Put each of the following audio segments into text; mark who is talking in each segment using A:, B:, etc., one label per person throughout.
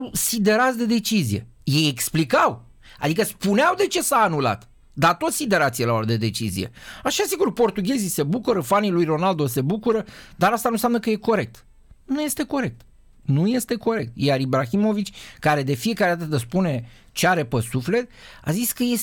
A: siderați de decizie. Ei explicau, adică spuneau de ce s-a anulat, dar tot siderație la ori de decizie. Așa, sigur, portughezii se bucură, fanii lui Ronaldo se bucură, dar asta nu înseamnă că e corect. Nu este corect. Nu este corect. Iar Ibrahimovic, care de fiecare dată spune ce are pe suflet, a zis că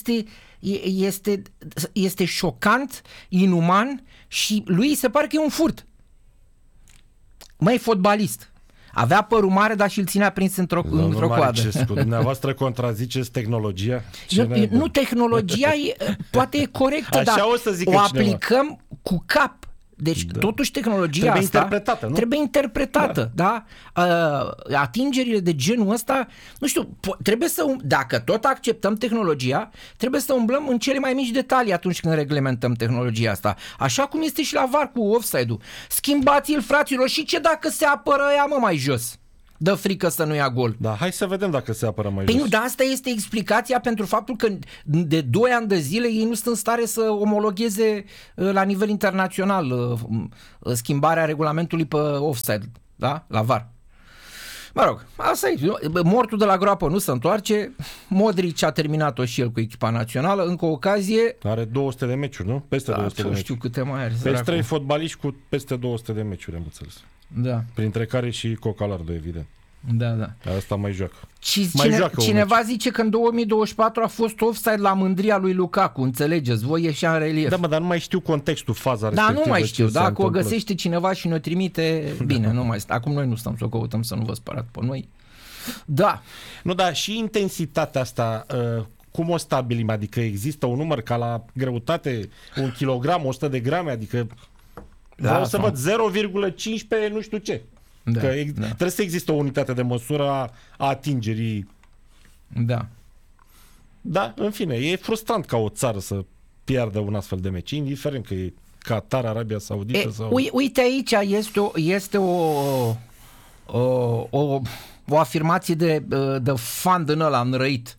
A: este șocant, inuman și lui se pare că e un furt. Măi, fotbalist. Avea părul mare, dar și-l ținea prins într-o coadă.
B: Dumneavoastră contraziceți tehnologia?
A: Nu, tehnologia poate e corectă, dar o aplicăm cu cap. Deci totuși tehnologia asta trebuie interpretată, da? Atingerile de genul ăsta, nu știu, trebuie să, dacă tot acceptăm tehnologia, trebuie să umblăm în cele mai mici detalii atunci când reglementăm tehnologia asta. Așa cum este și la VAR cu offside-ul. Schimbați-l, fraților, și ce dacă se apără ea, mai jos? Dă frică să nu ia gol.
B: Da, hai să vedem dacă se apără mai jos.
A: Nu, dar asta este explicația pentru faptul că de 2 ani de zile ei nu sunt în stare să omologheze la nivel internațional schimbarea regulamentului pe offside, da? La VAR. Mă rog, asta e. Mortul de la groapă nu se întoarce. Modric a terminat-o și el cu echipa națională. Încă o ocazie.
B: Are 200 de meciuri, nu? Peste 200 de meciuri.
A: Știu câte mai are.
B: Peste 3 fotbaliști cu peste 200 de meciuri, am înțeles.
A: Da.
B: Printre care și Cocalardo, evident.
A: Da.
B: Asta mai joacă.
A: Cineva zice că în 2024 a fost offside la mândria lui Lukaku, înțelegeți? Voi ieșea în relief.
B: Da, dar nu mai știu contextul, faza respectivă.
A: Da, nu mai știu. Dacă o găsește cineva și ne-o trimite, bine, nu mai. Acum noi nu stăm să o căutăm, să nu vă spărați pe noi. Da.
B: Nu, dar și intensitatea asta, cum o stabilim? Adică există un număr ca la greutate, 1 kilogram, 100 de grame, adică vreau să văd 0,15 nu știu ce.
A: Da,
B: trebuie să existe o unitate de măsură a atingerii.
A: Da.
B: Da, în fine, e frustrant ca o țară să piardă un astfel de meci, indiferent că e Qatar, Arabia Saudită sau...
A: Uite, aici este o afirmație de fan din ăla înrăit.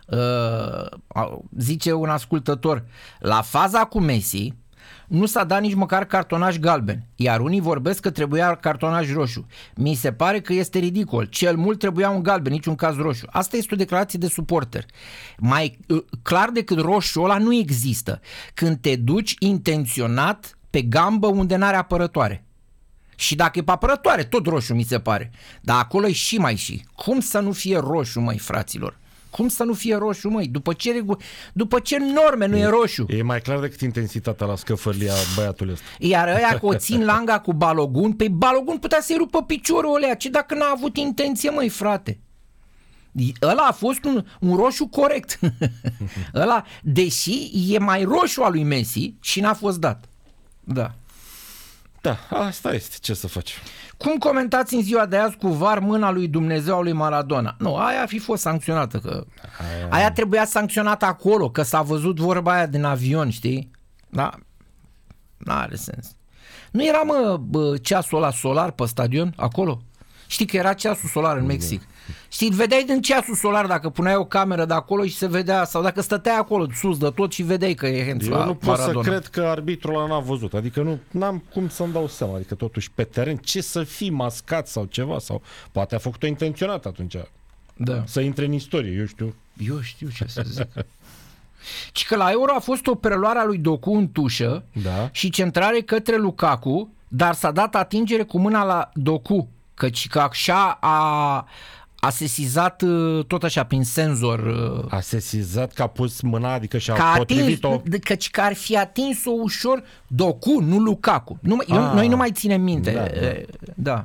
A: Zice un ascultător, la faza cu Messi nu s-a dat nici măcar cartonaj galben, iar unii vorbesc că trebuia cartonaj roșu. Mi se pare că este ridicol. Cel mult trebuia un galben, niciun caz roșu. Asta este o declarație de suporter. Mai clar decât roșu ăla nu există. Când te duci intenționat pe gambă unde n-are apărătoare. Și dacă e pe apărătoare, tot roșu mi se pare. Dar acolo e și mai și. Cum să nu fie roșu, măi, fraților? Cum să nu fie roșu, măi? După ce norme nu e roșu?
B: E mai clar decât intensitatea la scăfărlia băiatului ăsta.
A: Iar ăia că o țin langa cu Balogun, pe Balogun putea să-i rupă piciorul ălea, ce dacă n-a avut intenție, măi, frate? Ăla a fost un roșu corect. Ăla, deși e mai roșu al lui Messi și n-a fost dat. Da.
B: Da, asta este, ce să faci.
A: Cum comentați în ziua de azi cu VAR mâna lui Dumnezeu a lui Maradona? Nu, aia a fi fost sancționată, că aia trebuia sancționată acolo, că s-a văzut vorba aia din avion, știi? Da, n-are sens. Nu era, ceasul ăla solar pe stadion, acolo? Știi că era ceasul solar în Mexic. Știi, vedeai din ceasul solar dacă puneai o cameră de acolo și se vedea, sau dacă stăteai acolo sus de tot și vedeai că e hands la Maradona.
B: Eu nu pot să cred că arbitrul ăla n-a văzut, adică n-am cum să-mi dau seama, adică totuși pe teren ce să fii mascat sau ceva, sau poate a făcut-o intenționat atunci.
A: Da.
B: Să intre în istorie,
A: Eu știu ce să zic. Și că la Euro a fost o preluare a lui Doku în tușă,
B: da,
A: și centrare către Lukaku, dar s-a dat atingere cu mâna la Doku, căci că așa a sesizat tot așa prin senzor.
B: A sesizat că a pus mâna, adică și-a potrivit-o.
A: Căci că ar fi atins-o ușor Doku, nu Lukaku. Noi nu mai ținem minte. Da.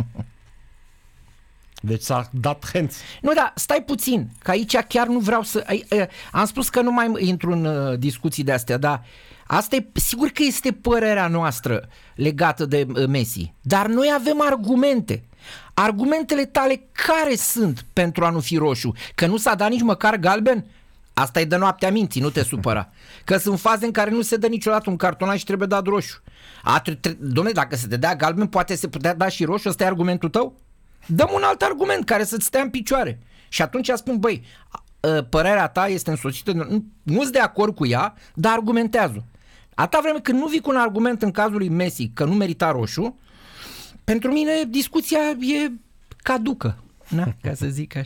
B: Deci s-a dat hands.
A: Nu, da, stai puțin, că aici chiar nu vreau să... Am spus că nu mai intru în discuții de astea, dar asta e, sigur că este părerea noastră legată de Messi, dar noi avem argumente. Argumentele tale care sunt pentru a nu fi roșu? Că nu s-a dat nici măcar galben? Asta e de noaptea minții, nu te supăra. Că sunt faze în care nu se dă niciodată un cartonaj și trebuie dat roșu. Dom'le, dacă se te dea galben, poate se putea da și roșu, ăsta e argumentul tău? Dăm un alt argument care să-ți stea în picioare. Și atunci spun, băi, părerea ta este însoțită, nu-ți de acord cu ea, dar argumentează. Atâta vreme când nu vii cu un argument în cazul lui Messi că nu merita roșu, pentru mine discuția e caducă, ca să zic așa.